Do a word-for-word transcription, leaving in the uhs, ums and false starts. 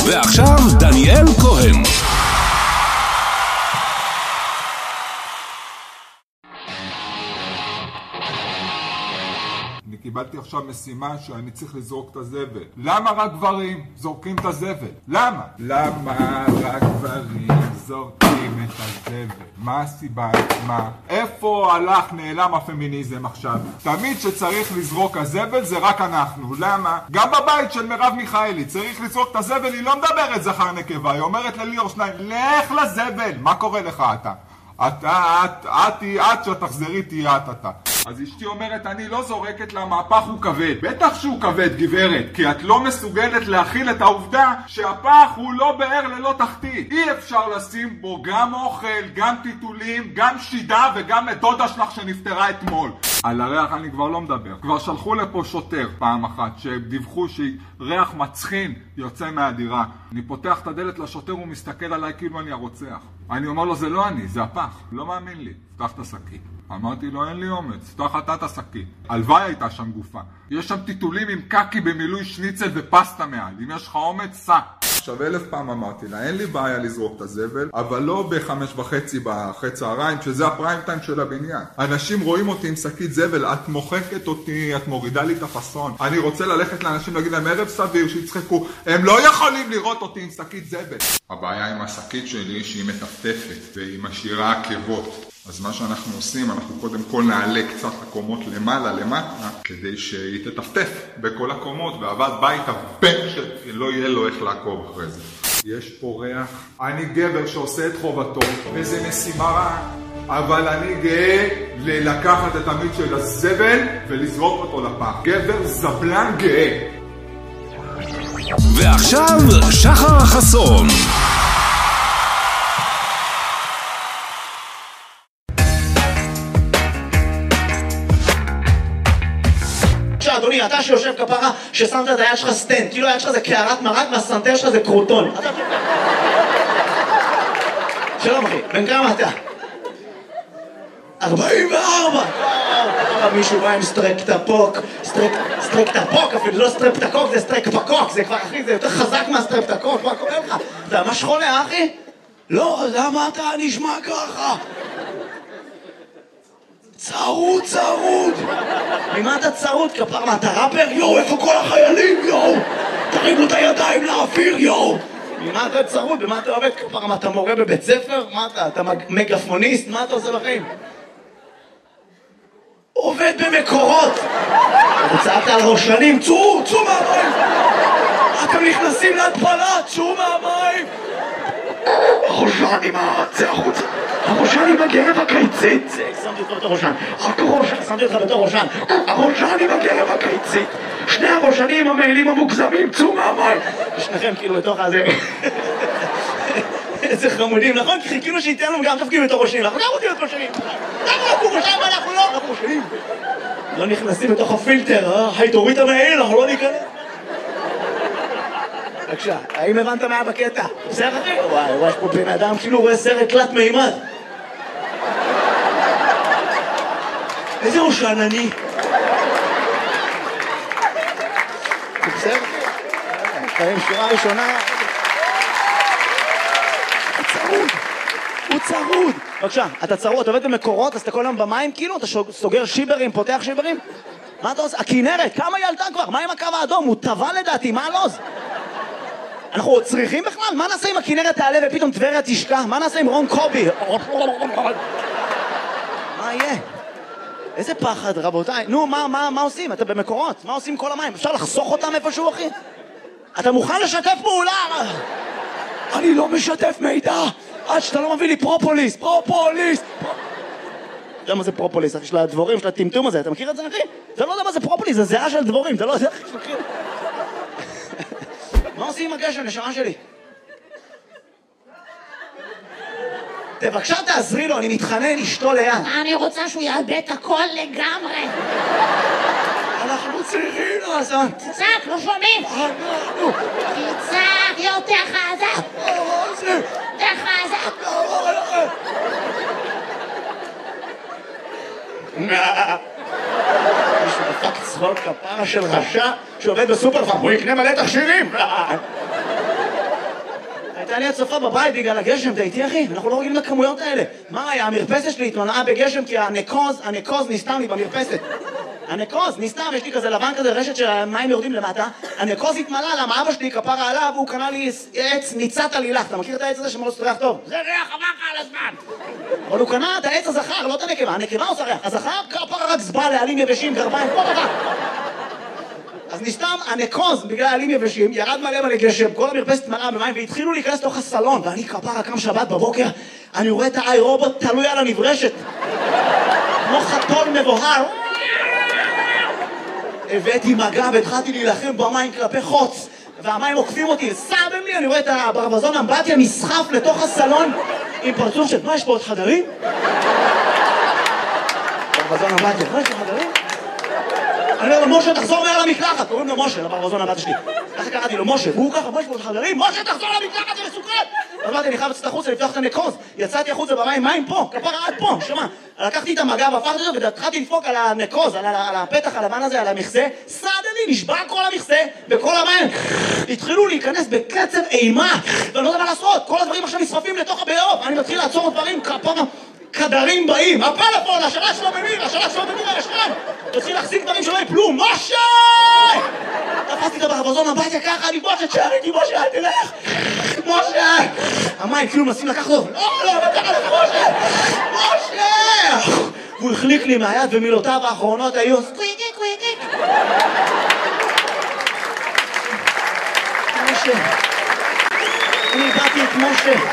ועכשיו דניאל כהן. אני קיבלתי עכשיו משימה שאני צריך לזרוק את הזבל. למה רק גברים זורקים את הזבל? למה? למה רק גברים זורקים את הזבל? מה הסיבה? מה? איפה הלך נעלם הפמיניזם עכשיו? תמיד שצריך לזרוק הזבל זה רק אנחנו. למה? גם בבית של מרב מיכאלי צריך לזרוק את הזבל, היא לא מדברת זכר נקבה, היא אומרת לליאור שניים, לך לזבל. מה קורה לך אתה? אתה, את, את, את, שתחזרי תהיה את אתה. אז אשתי אומרת, אני לא זורקת למהפך הוא כבד. בטח שהוא כבד, גברת, כי את לא מסוגלת להכיל את העובדה שהפח הוא לא באר ללא תחתית. אי אפשר לשים בו גם אוכל, גם טיטולים, גם שידה וגם את דודה שלך שנפטרה אתמול. על הריח אני כבר לא מדבר. כבר שלחו לפה שוטר פעם אחת שדיווחו שריח מצחין יוצא מהדירה. אני פותח את הדלת לשוטר, הוא מסתכל עליי כאילו אני הרוצח. אני אומר לו, זה לא אני, זה הפח. לא מאמין לי. פתח את השקית. אמרתי לו, אין לי אומץ, פתח אתה את השקית. הלוואי הייתה שם גופה. יש שם טיטולים עם קקי במילוי שניצל ופסטה מעל. אם יש לך אומץ, סע. עכשיו אלף פעם אמרתי לה, אין לי בעיה לזרוק את הזבל, אבל לא בחמש וחצי בחצי צהריים, שזה הפריים טיים של הבניין. אנשים רואים אותי עם שקית זבל, את מוחקת אותי, את מורידה לי את הפסון. אני רוצה ללכת לאנשים להגיד להם, ערב סביר, שיצחקו. הם לא יכולים לראות אותי עם שקית זבל. הבעיה עם השקית שלי שהיא מטפטפת והיא משאירה עקבות. אז מה שאנחנו עושים, אנחנו קודם כל נעלה קצת הקומות למעלה, למטה, כדי שהיא תטפטף בכל הקומות, ועבד בית הבן שלא יהיה לו איך לעקוב אחרי זה. יש פה ריח. אני גבר שעושה את חובתו, וזה משימה רעה, אבל אני גאה לקחת את המיץ של הזבל ולזרוק אותו לפח. גבר זבלן גאה. ועכשיו שחר חסון. אדוני, אתה שיושב כפרה ששמת את היד שלך סטנד, כאילו היד שלך זה קערת מרק והסנטר שלך זה קרוטון. שלום אחי, בן כמה אתה? ארבעים וארבע! מישהו בא עם סטרפטפוק, סטרפטפוק אפילו, לא סטרפטקוק, זה סטרפטפוק, זה כבר אחי, זה יותר חזק מהסטרפטקוק, מה קורה לך? אתה ממש חולה אחי? לא, למה אתה נשמע ככה? צרוד, צרוד. ממה אתה צרוד? כפר, מה אתה ראפר? יואו, איפה כל החיילים? יואו, תרימו את הידיים לאוויר, יואו. ממה אתה צרוד? במה אתה עובד? כפר, מה אתה מורה בבית ספר? מה אתה? אתה מגפוניסט? מה אתה עושה בחיים? עובד במקורות. אתה צעקת על ראשנים, צאו, צאו מהמים. אתם נכנסים להתפלה, צאו מהמים. הראשן עם הצא החוצה. הראשן עם הגרב הקיצית. שמתי אותך בתור ראשן. רק ראשן, שמתי אותך בתור ראשן. הראשן עם הגרב הקיצית. שני הראשנים המעילים המוגזמים, צאו מהמים. שניכם כאילו בתוך הזה. איזה חמודים, נכון? כי חיכינו שייתן לנו גם תפקיד בתור ראשנים. אנחנו גם רוצים להיות ראשנים. אנחנו לא ראשנים, אנחנו לא אנחנו ראשנים. לא נכנסים בתוך הפילטר, אה? היי, תוריד את המעיל, אנחנו לא ניכנס. בבקשה, האם הבנת מה בקטע? בסדר אחי? וואי, וואי, יש פה בן אדם כאילו רואה סרט תלת מימד. איזה ראשן אני? בסדר אחי? חיים שורה ראשונה. הוא צרוד. הוא צרוד. בבקשה, אתה צרוד, אתה עובד במקורות, אז אתה כל היום במים כאילו? אתה סוגר שיברים, פותח שיברים? מה אתה עושה? הכינרת, כמה היא עלתה כבר? מה עם הקו האדום? הוא טבע לדעתי, מה הלוז? אנחנו צריכים בכלל? מה נעשה אם הכינרת תעלה ופתאום טבריה תשקע? מה נעשה עם רון קובי? מה יהיה? איזה פחד רבותיי. נו, מה, מה, מה עושים? אתה במקורות? מה עושים כל המים? אפשר לחסוך אותם איפשהו אחי? אתה מוכן לשתף פעולה? אני לא משתף מידע עד שאתה לא מביא לי פרופוליס. פרופוליס! אתה יודע מה זה פרופוליס? אחי של הדבורים, של הטמטום הזה. אתה מכיר את זה אחי? אתה לא יודע מה זה פרופוליס, זה זהה של דבורים. אתה לא יודע איך מכיר. מה עושים עם הגשם, נשמה שלי? בבקשה תעזרי לו, אני מתחנן אשתו ליד. אני רוצה שהוא יאבד את הכל לגמרי. אנחנו צריכים לעשות. תצעק, לא שומעים. אנחנו. תצעק יותר חזק. יותר חזק. מישהו דפק צחוק כפרה של רשע שעובד בסופרפארם, הוא יקנה מלא תכשירים. הייתה לי הצפה בבית בגלל הגשם, אתה איתי אחי? אנחנו לא רגילים לכמויות האלה. מה היה? המרפסת שלי התמלאה בגשם כי הנקוז, הנקוז נסתם לי במרפסת. הנקוז נסתם, יש לי כזה לבן כזה, רשת שהמים יורדים למטה. הנקוז התמלא, למה אבא שלי כפרה עליו, והוא קנה לי עץ ניצת עלילך. אתה מכיר את העץ הזה שמאוד סטריח טוב? זה ריח עבר לך על הזמן. אבל הוא קנה את העץ הזכר, לא את הנקבה. הנקבה עושה ריח. הזכר כפרה רק זבא לעלים יבשים, גרביים, כל דבר. אז נסתם הנקוז בגלל עלים יבשים, ירד מלא מלא גשם, כל המרפסת מלאה במים, והתחילו להיכנס לתוך הסלון, ואני כפרה קם שבת בבוקר, אני רואה את האי רובוט תלוי על הנברשת, כמו חתול מבוהר. הבאתי מגע והתחלתי להילחם במים כלפי חוץ, והמים עוקפים אותי, סתם לי, אני רואה את הברווזון אמבטיה נסחף לתוך הסלון עם פרצוף של, מה יש פה עוד חדרים? ברווזון אמבטיה, מה יש פה חדרים? אני אומר לו, משה, תחזור מעל המקלחת. קוראים לו משה, לברווזון הבת שלי. ככה קראתי לו, משה, והוא ככה, משה, פה חברים, משה, תחזור למקלחת, זה מסוכן! אז אמרתי, אני חייב לצאת החוצה, לפתוח את הנקוז. יצאתי החוצה במים, מים פה, כפרה עד פה, שמה. לקחתי את המגע והפכתי אותו, והתחלתי לדפוק על הנקוז, על הפתח הלבן הזה, על המכסה. סעד לי, נשבר כל המכסה, וכל המים התחילו להיכנס בקצב אימה, ואני לא יודע מה לעשות. כל הדברים עכשיו נשרפים לתוך הבאוב. אני מתחיל לעצור דברים, כפרה כדרים באים, הפלאפון, השלט שלו במיר, השלט שלו במיר על השכם. תתחיל להחזיק דברים שלא יפלו, משה! תפסתי את הברווזון הביתה ככה, אני משה, תשאר איתי, משה, אל תלך! משה! המים כאילו מנסים לקחת אותו, לא, לא, לא ככה לך, משה! משה! והוא החליק לי מהיד ומילותיו האחרונות היו סקוויקי, קוויקי! משה! אני איבדתי את משה!